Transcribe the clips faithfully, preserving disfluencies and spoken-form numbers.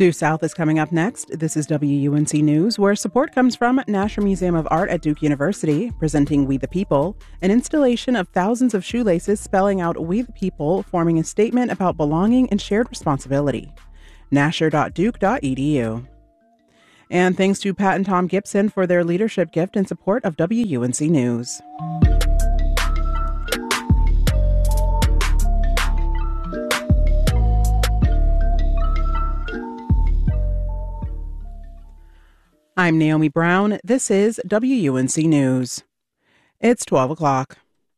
Due South is coming up next. This is W U N C News, where support comes from National Museum of Art at Duke University, presenting We the People, an installation of thousands of shoelaces spelling out We the People, forming a statement about belonging and shared responsibility. nasher dot duke dot e d u. And thanks to Pat and Tom Gibson for their leadership gift in support of W U N C News. I'm Naomi Brown. This is W U N C News. It's twelve o'clock.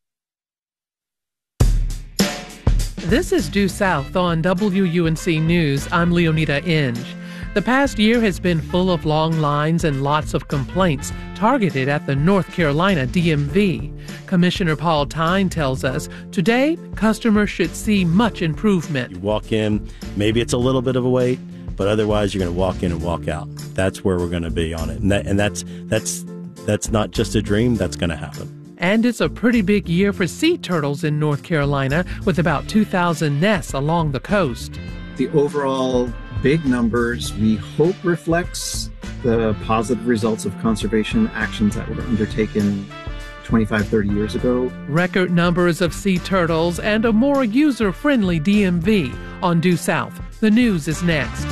This is Due South on W U N C News. I'm Leonida Inge. The past year has been full of long lines and lots of complaints targeted at the North Carolina D M V. Commissioner Paul Tyne tells us today customers should see much improvement. You walk in, maybe it's a little bit of a wait, but otherwise you're going to walk in and walk out. That's where we're going to be on it. And, that, and that's that's that's not just a dream, that's going to happen. And it's a pretty big year for sea turtles in North Carolina, with about two thousand nests along the coast. The overall big numbers, we hope, reflects the positive results of conservation actions that were undertaken twenty-five, thirty years ago. Record numbers of sea turtles and a more user-friendly D M V on Due South. The news is next.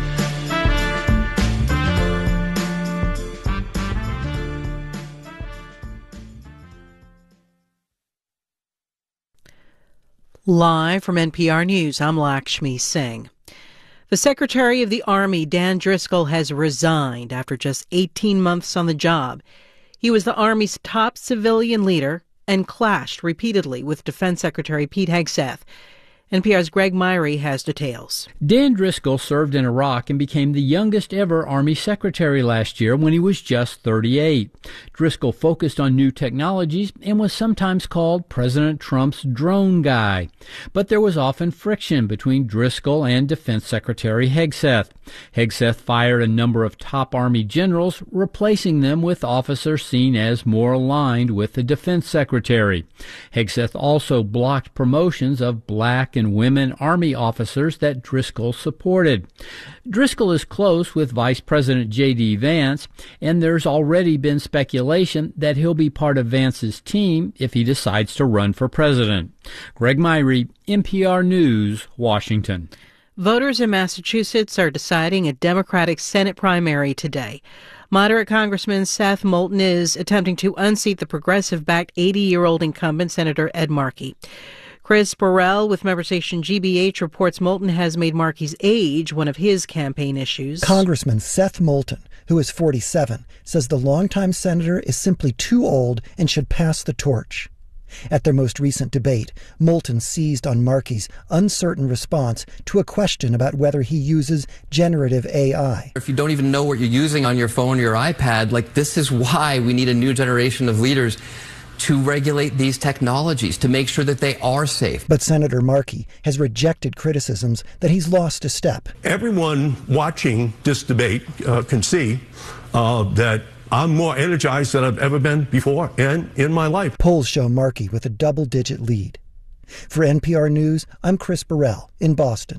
Live from N P R News, I'm Lakshmi Singh. The Secretary of the Army, Dan Driscoll, has resigned after just eighteen months on the job. He was the Army's top civilian leader and clashed repeatedly with Defense Secretary Pete Hegseth. N P R's Greg Myrie has details. Dan Driscoll served in Iraq and became the youngest ever Army Secretary last year when he was just thirty-eight. Driscoll focused on new technologies and was sometimes called President Trump's drone guy. But there was often friction between Driscoll and Defense Secretary Hegseth. Hegseth fired a number of top Army generals, replacing them with officers seen as more aligned with the Defense Secretary. Hegseth also blocked promotions of black and women Army officers that Driscoll supported. Driscoll is close with Vice President J D Vance, and there's already been speculation that he'll be part of Vance's team if he decides to run for president. Greg Myrie, N P R News, Washington. Voters in Massachusetts are deciding a Democratic Senate primary today. Moderate Congressman Seth Moulton is attempting to unseat the progressive-backed eighty-year-old incumbent Senator Ed Markey. Chris Burrell with member station G B H reports Moulton has made Markey's age one of his campaign issues. Congressman Seth Moulton, who is forty-seven, says the longtime senator is simply too old and should pass the torch. At their most recent debate, Moulton seized on Markey's uncertain response to a question about whether he uses generative A I. If you don't even know what you're using on your phone or your iPad, like, this is why we need a new generation of leaders to regulate these technologies, to make sure that they are safe. But Senator Markey has rejected criticisms that he's lost a step. Everyone watching this debate uh, can see uh, that I'm more energized than I've ever been before and in my life. Polls show Markey with a double-digit lead. For N P R News, I'm Chris Burrell in Boston.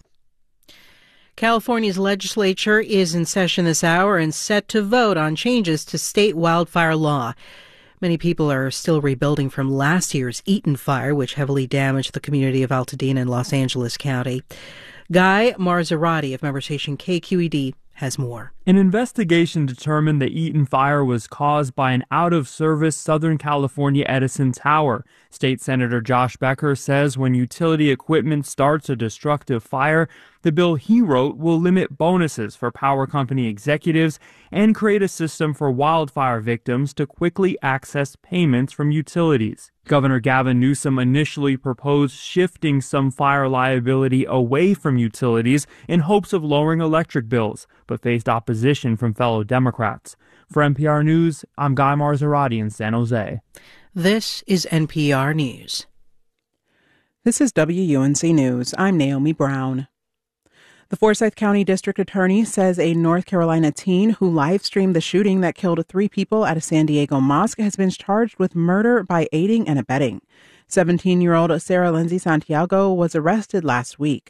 California's legislature is in session this hour and set to vote on changes to state wildfire law. Many people are still rebuilding from last year's Eaton fire, which heavily damaged the community of Altadena in Los Angeles County. Guy Marzorati of member station K Q E D has more. An investigation determined the Eaton fire was caused by an out-of-service Southern California Edison tower. State Senator Josh Becker says when utility equipment starts a destructive fire, the bill he wrote will limit bonuses for power company executives and create a system for wildfire victims to quickly access payments from utilities. Governor Gavin Newsom initially proposed shifting some fire liability away from utilities in hopes of lowering electric bills, but faced opposition from fellow Democrats. For N P R News, I'm Guy Marzorati in San Jose. This is N P R News. This is W U N C News. I'm Naomi Brown. The Forsyth County District Attorney says a North Carolina teen who live-streamed the shooting that killed three people at a San Diego mosque has been charged with murder by aiding and abetting. seventeen-year-old Sarah Lindsay Santiago was arrested last week.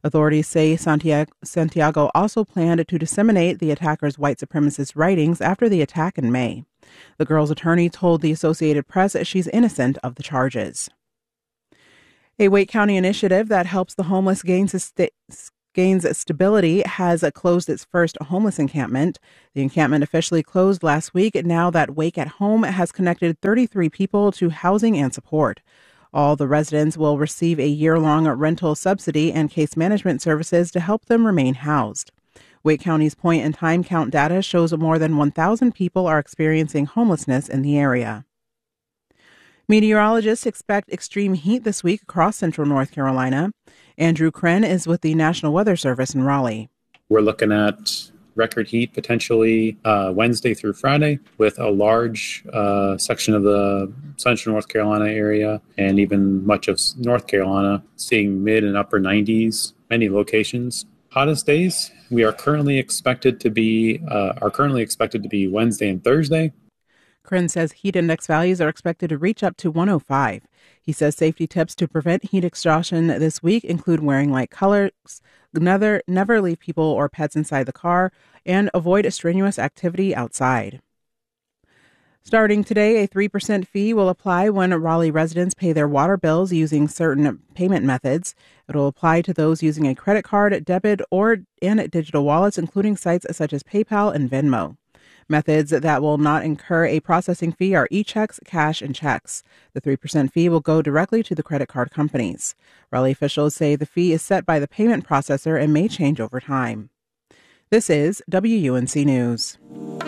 Authorities say Santiago, Santiago also planned to disseminate the attacker's white supremacist writings after the attack in May. The girl's attorney told the Associated Press that she's innocent of the charges. A Wake County initiative that helps the homeless gain, st- gains stability has closed its first homeless encampment. The encampment officially closed last week now that Wake at Home has connected thirty-three people to housing and support. All the residents will receive a year-long rental subsidy and case management services to help them remain housed. Wake County's point and time count data shows more than one thousand people are experiencing homelessness in the area. Meteorologists expect extreme heat this week across central North Carolina. Andrew Kren is with the National Weather Service in Raleigh. We're looking at record heat potentially uh, Wednesday through Friday, with a large uh, section of the central North Carolina area and even much of North Carolina seeing mid and upper nineties, many locations. Hottest days we are currently expected to be uh, are currently expected to be Wednesday and Thursday. Kren says heat index values are expected to reach up to one oh five. He says safety tips to prevent heat exhaustion this week include wearing light colors, never, never leave people or pets inside the car, and avoid strenuous activity outside. Starting today, a three percent fee will apply when Raleigh residents pay their water bills using certain payment methods. It will apply to those using a credit card, debit, or and digital wallets, including sites such as PayPal and Venmo. Methods that will not incur a processing fee are e-checks, cash, and checks. The three percent fee will go directly to the credit card companies. Raleigh officials say the fee is set by the payment processor and may change over time. This is W U N C News.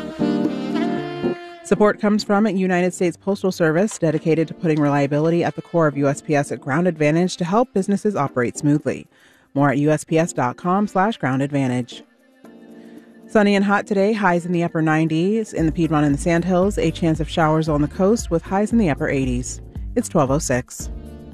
Support comes from United States Postal Service, dedicated to putting reliability at the core of U S P S at Ground Advantage to help businesses operate smoothly. More at U S P S dot com slash ground advantage. Sunny and hot today, highs in the upper nineties. In the Piedmont and the Sandhills, a chance of showers on the coast with highs in the upper eighties. It's twelve oh six.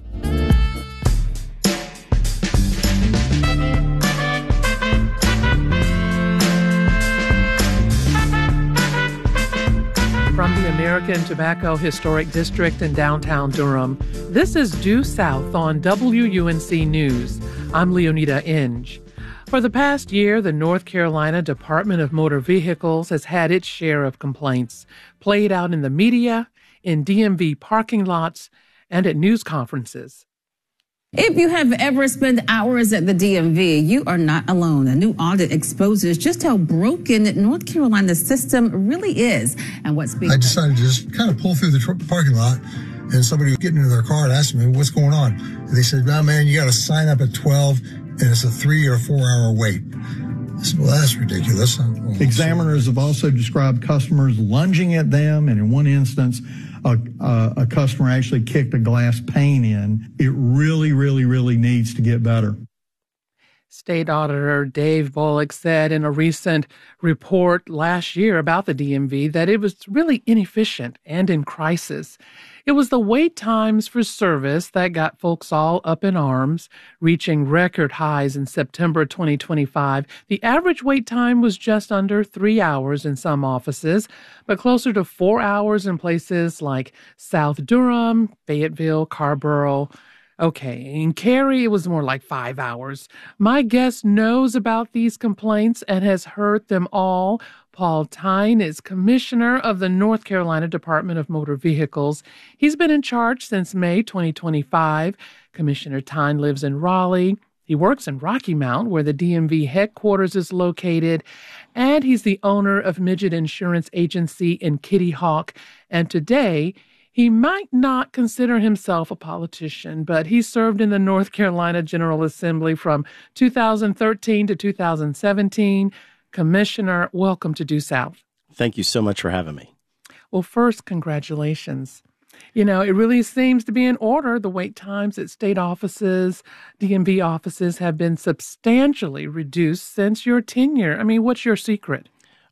From the American Tobacco Historic District in downtown Durham, this is Due South on W U N C News. I'm Leonida Inge. For the past year, the North Carolina Department of Motor Vehicles has had its share of complaints played out in the media, in D M V parking lots, and at news conferences. If you have ever spent hours at the D M V, you are not alone. A new audit exposes just how broken North Carolina's system really is and what's being... I decided to just kind of pull through the tr- parking lot, and somebody was getting into their car and asked me, what's going on? And they said, no, man, you got to sign up at twelve, and it's a three or four hour wait. I said, well, that's ridiculous. Well, Examiners have also described customers lunging at them, and in one instance, a, a, a customer actually kicked a glass pane in. It really, really, really needs to get better. State Auditor Dave Bullock said in a recent report last year about the D M V that it was really inefficient and in crisis. It was the wait times for service that got folks all up in arms, reaching record highs in September twenty twenty-five. The average wait time was just under three hours in some offices, but closer to four hours in places like South Durham, Fayetteville, Carrboro. Okay, in Cary, it was more like five hours. My guest knows about these complaints and has heard them all. Paul Tyne is commissioner of the North Carolina Department of Motor Vehicles. He's been in charge since May twenty twenty-five. Commissioner Tyne lives in Raleigh. He works in Rocky Mount, where the D M V headquarters is located, and he's the owner of Midget Insurance Agency in Kitty Hawk. And today, he might not consider himself a politician, but he served in the North Carolina General Assembly from two thousand thirteen to two thousand seventeen. Commissioner, welcome to Due South. Thank you so much for having me. Well, first, congratulations. You know, it really seems to be in order. The wait times at state offices, D M V offices have been substantially reduced since your tenure. I mean, what's your secret?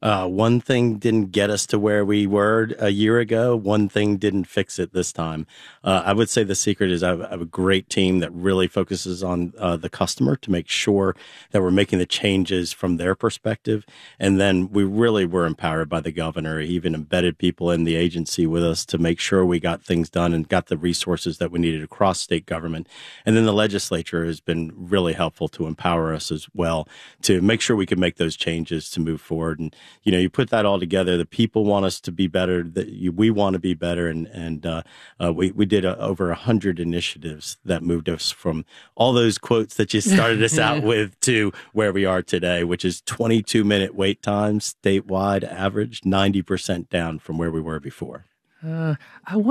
Uh, one thing didn't get us to where we were a year ago. One thing didn't fix it this time. Uh, I would say the secret is I have, I have a great team that really focuses on uh, the customer to make sure that we're making the changes from their perspective. And then we really were empowered by the governor. He even embedded people in the agency with us to make sure we got things done and got the resources that we needed across state government. And then the legislature has been really helpful to empower us as well to make sure we can make those changes to move forward. And you know, you put that all together, the people want us to be better, that you, we want to be better. And, and uh, uh, we, we did uh, over a hundred initiatives that moved us from all those quotes that you started us out with to where we are today, which is twenty-two minute wait times statewide average, ninety percent down from where we were before. Uh, I